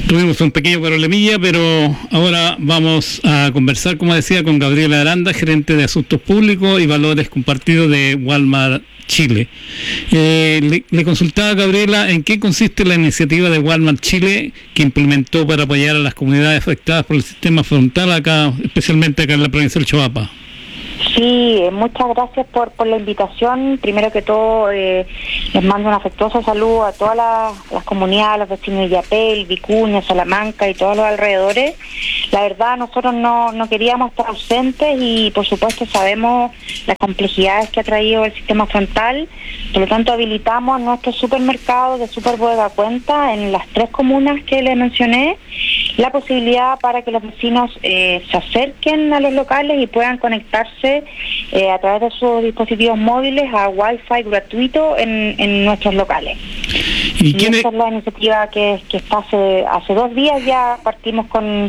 Tuvimos un pequeño problemilla, pero ahora vamos a conversar, como decía, con Gabriela Aranda, gerente de Asuntos Públicos y Valores Compartidos de Walmart Chile. Le consultaba a Gabriela en qué consiste la iniciativa de Walmart Chile que implementó para apoyar a las comunidades afectadas por el sistema frontal acá, especialmente acá en la provincia del Choapa. Sí, muchas gracias por la invitación. Primero que todo, les mando un afectuoso saludo a todas las comunidades, los vecinos de Illapel, Vicuña, Salamanca y todos los alrededores. La verdad, nosotros no queríamos estar ausentes y, por supuesto, sabemos las complejidades que ha traído el sistema frontal. Por lo tanto, habilitamos nuestros supermercados de Superbodega Cuenta en las 3 comunas que les mencioné, la posibilidad para que los vecinos se acerquen a los locales y puedan conectarse a través de sus dispositivos móviles a Wi-Fi gratuito en nuestros locales. Y esa es la iniciativa que está hace 2 días ya partimos con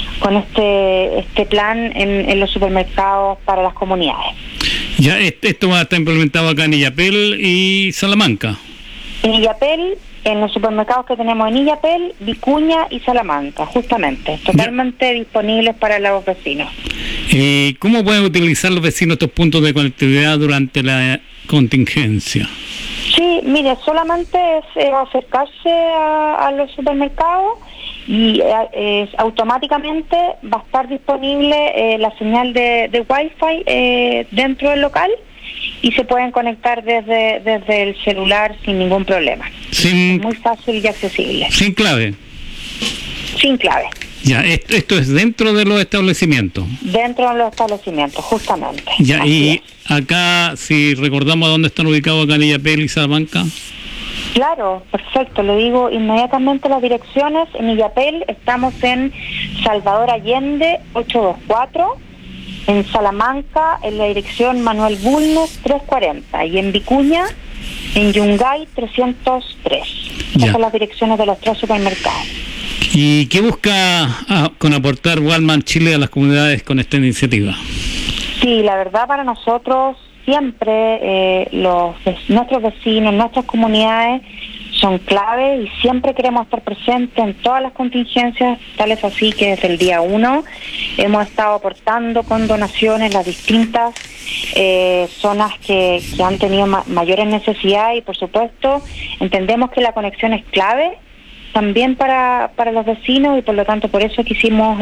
este plan en los supermercados para las comunidades. Ya esto va a estar implementado acá en Illapel y Salamanca. En Illapel, en los supermercados que tenemos en Illapel, Vicuña y Salamanca, justamente, totalmente disponibles para los vecinos. ¿Cómo pueden utilizar los vecinos estos puntos de conectividad durante la contingencia? Sí, mire, solamente es acercarse a los supermercados y automáticamente va a estar disponible la señal de Wi-Fi dentro del local y se pueden conectar desde el celular sin ningún problema. Es muy fácil y accesible. ¿Sin clave? Sin clave. Ya, esto es dentro de los establecimientos. Dentro de los establecimientos, justamente. Ya, así y es. Acá, si recordamos dónde están ubicados acá en Illapel y Salamanca. Claro, perfecto, le digo inmediatamente las direcciones. En Illapel estamos en Salvador Allende 824, en Salamanca en la dirección Manuel Bulnes 340 y en Vicuña en Yungay 303. Esas son las direcciones de los 3 supermercados. ¿Y qué busca con aportar Walmart Chile a las comunidades con esta iniciativa? Sí, la verdad para nosotros siempre nuestros vecinos, nuestras comunidades son clave y siempre queremos estar presentes en todas las contingencias, tal es así que desde el día 1 hemos estado aportando con donaciones las distintas zonas que han tenido mayores necesidades y por supuesto entendemos que la conexión es clave también para los vecinos y por lo tanto por eso quisimos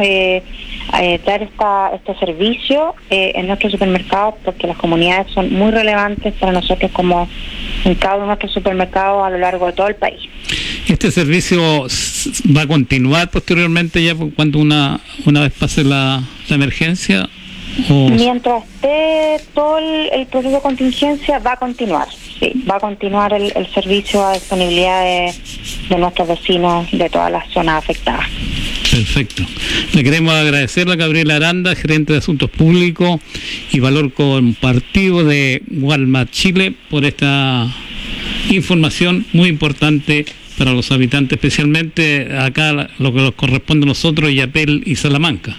dar este servicio en nuestros supermercados porque las comunidades son muy relevantes para nosotros como en cada uno de nuestros supermercados a lo largo de todo el país. ¿Este servicio va a continuar posteriormente ya cuando una vez pase la emergencia? Mientras esté todo el proceso de contingencia va a continuar. Sí, va a continuar el servicio a disponibilidad de nuestros vecinos de todas las zonas afectadas. Perfecto. Le queremos agradecer a Gabriela Aranda, gerente de Asuntos Públicos y Valor Compartido de Walmart Chile, por esta información muy importante para los habitantes, especialmente acá lo que nos corresponde a nosotros, Illapel y Salamanca.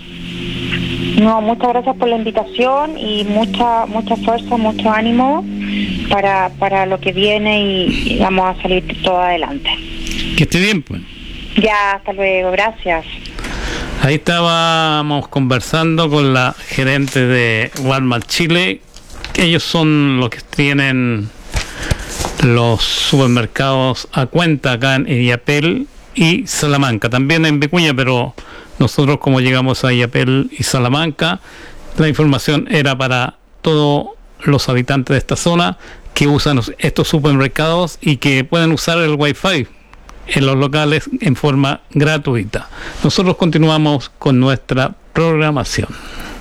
No, muchas gracias por la invitación y mucha fuerza, mucho ánimo para lo que viene y vamos a salir todo adelante. Que esté bien, pues. Ya, hasta luego, gracias. Ahí estábamos conversando con la gerente de Walmart Chile. Ellos son los que tienen los supermercados a cuenta acá en Illapel y Salamanca, también en Vicuña, pero nosotros como llegamos a Illapel y Salamanca, la información era para todos los habitantes de esta zona que usan estos supermercados y que pueden usar el Wi-Fi en los locales en forma gratuita. Nosotros continuamos con nuestra programación.